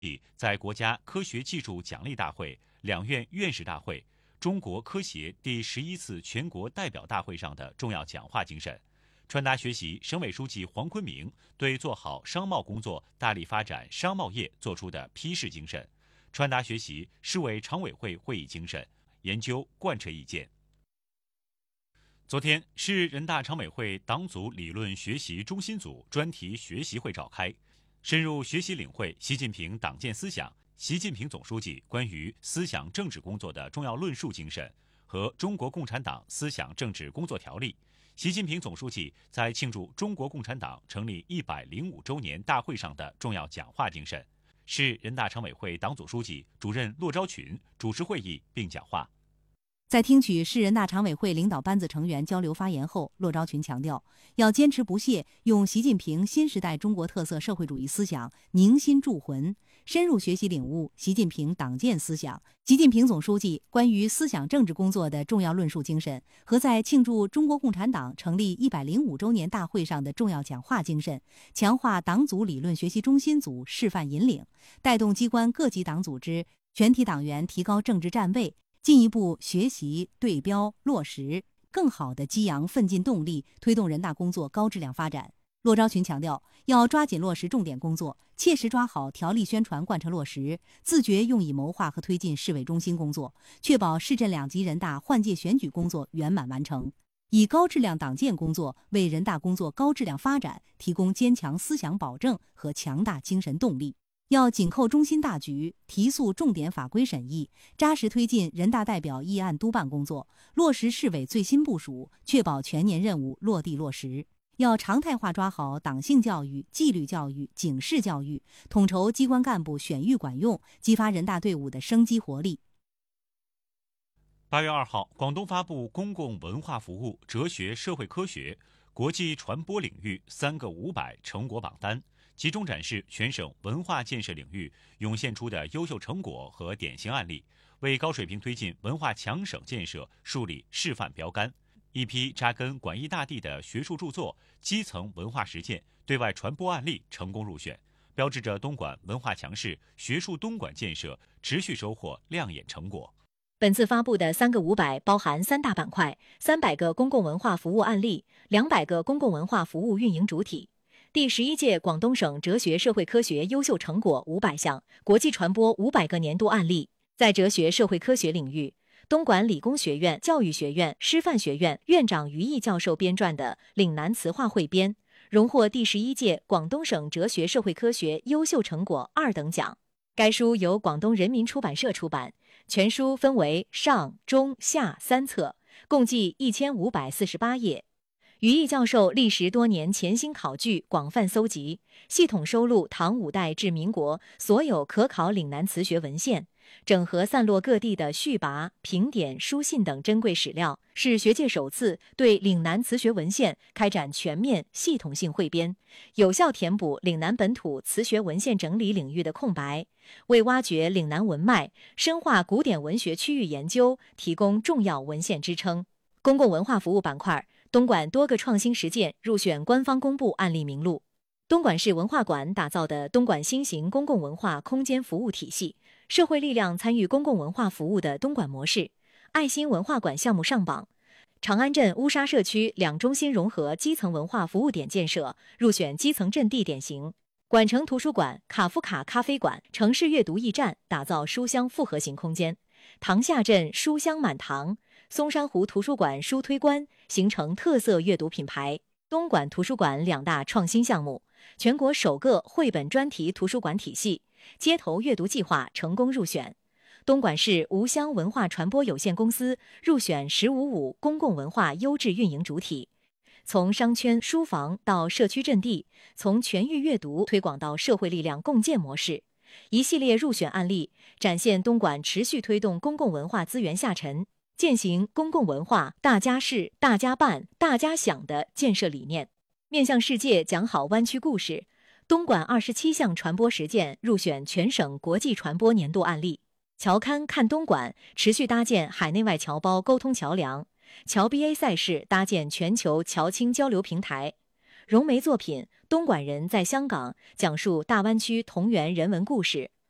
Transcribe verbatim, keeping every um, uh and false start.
在国家科学技术奖励大会、两院院士大会、中国科协第十一次全国代表大会上的重要讲话精神，传达学习省委书记黄坤明对做好商贸工作、大力发展商贸业作出的批示精神，传达学习市委常委会会议精神，研究贯彻意见。昨天，市人大常委会党组理论学习中心组专题学习会召开，深入学习领会习近平党建思想、习近平总书记关于思想政治工作的重要论述精神和中国共产党思想政治工作条例。习近平总书记在庆祝中国共产党成立一百零五周年大会上的重要讲话精神。市人大常委会党组书记、主任骆昭群主持会议并讲话。 在听取市人大常委会领导班子成员交流发言后，骆昭群强调，要坚持不懈用习近平新时代中国特色社会主义思想凝心铸魂，深入学习领悟习近平党建思想、习近平总书记关于思想政治工作的重要论述精神和在庆祝中国共产党成立一百零五周年大会上的重要讲话精神，强化党组理论学习中心组示范引领，带动机关各级党组织、全体党员提高政治站位，进一步学习、对标、落实，更好地激扬奋进动力，推动人大工作高质量发展。骆昭群强调，要抓紧落实重点工作，切实抓好条例宣传贯彻落实，自觉用以谋划和推进市委中心工作，确保市镇两级人大换届选举工作圆满完成，以高质量党建工作为人大工作高质量发展提供坚强思想保证和强大精神动力。要紧扣中心大局，提速重点法规审议，扎实推进人大代表议案督办工作，落实市委最新部署，确保全年任务落地落实。要常态化抓好党性教育、纪律教育、警示教育，统筹机关干部选育管用，激发人大队伍的生机活力。 八月二号，广东发布公共文化服务、哲学、社会科学、国际传播领域三个五百成果榜单，集中展示全省文化建设领域涌现出的优秀成果和典型案例，为高水平推进文化强省建设树立示范标杆。一批扎根广义大地的学术著作、基层文化实践、对外传播案例成功入选，标志着东莞文化强市、学术东莞建设持续收获亮眼成果。 本次发布的三个五百包含三大板块：三百个公共文化服务案例，两百个公共文化服务运营主体。第十一届广东省哲学社会科学优秀成果五百项，国际传播五百个年度案例。在哲学社会科学领域，东莞理工学院教育学院师范学院院长于毅教授编撰的《岭南词话汇编》荣获第十一届广东省哲学社会科学优秀成果二等奖。该书由广东人民出版社出版，全书分为上、中、下三册，共计一千五百四十八页。于毅教授历时多年潜心考据，广泛搜集，系统收录唐五代至民国所有可考岭南词学文献，整合散落各地的序跋、评点、书信等珍贵史料，是学界首次对岭南词学文献开展全面系统性汇编，有效填补岭南本土词学文献整理领域的空白，为挖掘岭南文脉、深化古典文学区域研究提供重要文献支撑。公共文化服务板块，东莞多个创新实践入选官方公布案例名录。东莞市文化馆打造的东莞新型公共文化空间服务体系，社会力量参与公共文化服务的东莞模式，爱心文化馆项目上榜。长安镇乌沙社区两中心融合基层文化服务点建设入选基层阵地典型。莞城图书馆、卡夫卡咖啡馆、城市阅读驿站打造书香复合型空间。塘下镇书香满堂，松山湖图书馆书推官形成特色阅读品牌。东莞图书馆两大创新项目，全国首个绘本专题图书馆体系，街头阅读计划成功入选。东莞市吴湘文化传播有限公司入选“十五五”公共文化优质运营主体。从商圈、书房到社区阵地，从全域阅读推广到社会力量共建模式，一系列入选案例展现东莞持续推动公共文化资源下沉，践行公共文化大家事、大家办、大家想的建设理念。面向世界讲好湾区故事，东莞二十七项传播实践入选全省国际传播年度案例。侨刊看东莞持续搭建海内外侨胞沟通桥梁，侨 B A 赛事搭建全球侨青交流平台。融媒作品《东莞人在香港》讲述大湾区同源人文故事。